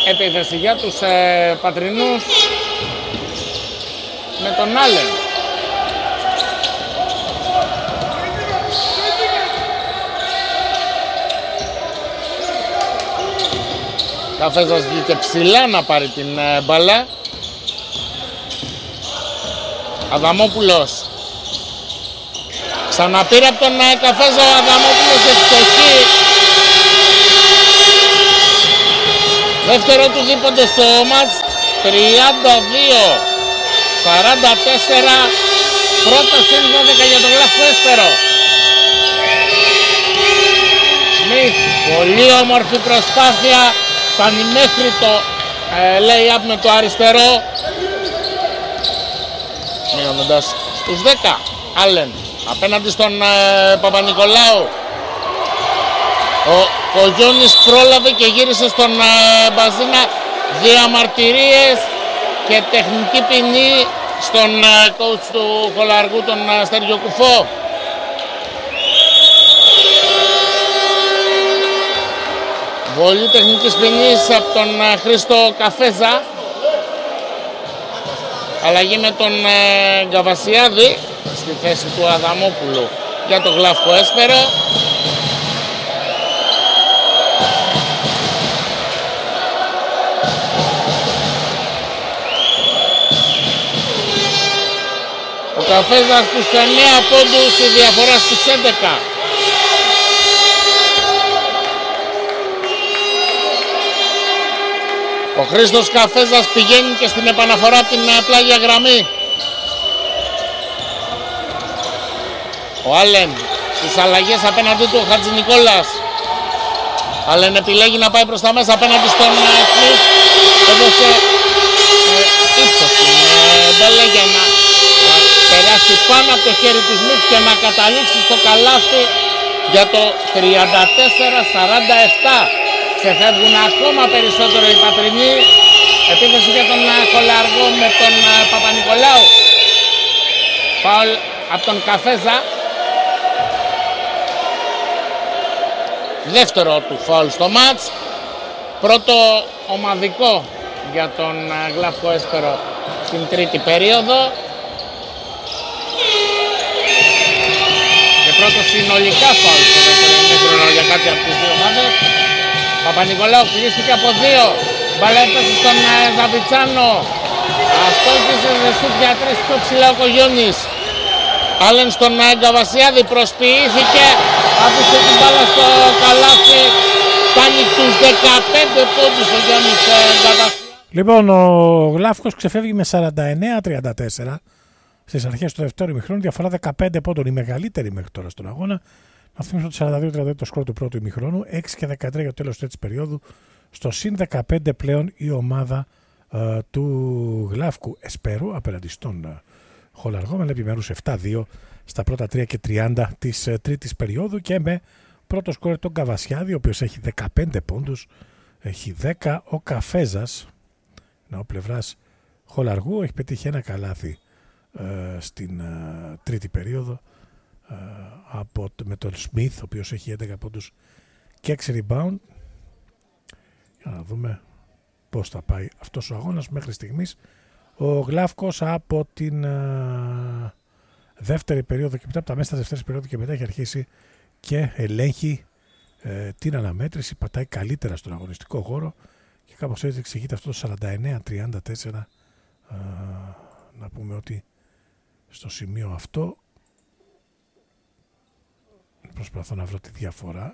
επίθεση για τους πατρινούς με τον Άλεν. Καφέζας βγήκε ψηλά να πάρει την μπάλα. Αδαμόπουλος ξαναπήρε από τον Καφέζα ο Αδαμόπουλος, ευστοχή. Δεύτερο του δίποντε στο μάτς, 32-44, πρώτο συν 12 για τον Γλάφκο Έσπερο. Σμιθ, πολύ όμορφη προσπάθεια, φτάνει μέχρι το lay-up με το αριστερό. Μειώνοντας στους 10, Άλεν απέναντι στον Παπα-Νικολάου. Ο Κογιώνης πρόλαβε και γύρισε στον Μπαζίνα. Διαμαρτυρίες και τεχνική ποινή στον coach του Χολαργού, τον Στέργιο Κουφό. Βολή τεχνικής ποινής από τον Χρήστο Καφέζα. Αλλαγή με τον Γκαβασιάδη στη θέση του Αδαμόπουλου για τον Γλάφκο Έσπερο. Ο Καφέζας στους 9 πόντους, η διαφορά στους 11. Ο Χρήστος Καφέζας πηγαίνει και στην επαναφορά από την πλάγια γραμμή. Ο Άλεν στις αλλαγές απέναντι του, ο Χατζηνικόλας. Άλεν επιλέγει να πάει προς τα μέσα απέναντι στον Σμιθ. Έδωσε ύψος στην μπάλα για να περάσει πάνω από το χέρι του Σμιθ και να καταλήξει στο καλάθι για το 34-47. Ξεφεύγουν ακόμα περισσότερο οι πατρινοί. Επίθεση για τον Χολαργό με τον Παπα-Νικολάου. Φάουλ από τον Καφέζα. Δεύτερο του φάουλ στο μάτς. Πρώτο ομαδικό για τον Γλάφκο Έσπερο στην τρίτη περίοδο. Και πρώτο συνολικά φάουλ στο δεύτερο ημίχρονο για κάτι από τις δύο ομάδες. Παπα-Νικολάου κλείστηκε από δύο. Μπάλα έφτασε στον Ζαβιτσάνο. Αστόχησε σε σουτ για τρεις, πιο ψηλά ο Κογιώνης. Άλεν στον Γκαβασιάδη, προσποιήθηκε. Άφησε την μπάλα στο καλάθι. Κάνει τους 15 πόντους ο Γιάννης Γκαβασιάδη. Λοιπόν, ο Γλάφκος ξεφεύγει με 49-34 στις αρχές του δεύτερου ημιχρόνου. Διαφορά 15 πόντων, η μεγαλύτερη μέχρι τώρα στον αγώνα. Να θυμίσω ότι 42-32 το σκορ του πρώτου ημιχρόνου, 6 και 13 για το τέλος της περίοδου. Στο συν 15 πλέον η ομάδα του Γλάφκου Εσπέρου απέναντι στον Χολαργό με επιμέρους 7-2 στα πρώτα 3 και 30 της τρίτης περίοδου και με πρώτο σκορ τον Καβασιάδη, ο οποίος έχει 15 πόντους, έχει 10 ο Καφέζας, ο πλευράς Χολαργού, έχει πετύχει ένα καλάθι στην τρίτη περίοδο με τον Σμιθ, ο οποίος έχει 11 πόντους και 6 rebound. Για να δούμε πώς θα πάει αυτός ο αγώνας μέχρι στιγμής. Ο Γλάφκος από την δεύτερη περίοδο και μετά, από τα μέσα της δεύτερης περίοδου και μετά, έχει αρχίσει και ελέγχει την αναμέτρηση, πατάει καλύτερα στον αγωνιστικό χώρο και κάπως έτσι εξηγείται αυτό το 49-34. Να πούμε ότι στο σημείο αυτό προσπαθώ να βρω τη διαφορά.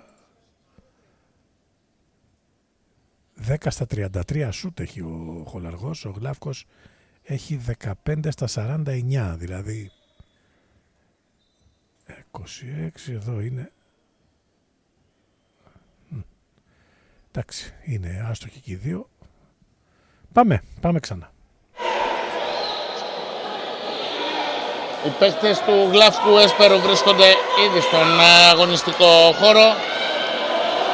10 στα 33 σούτ έχει ο Χολαργός, ο Γλάφκος έχει 15 στα 49, δηλαδή 26 εδώ είναι. Εντάξει, είναι άστοχοι και οι δύο. Πάμε ξανά. Οι παίκτες του Γλάφκου Έσπερου βρίσκονται ήδη στον αγωνιστικό χώρο.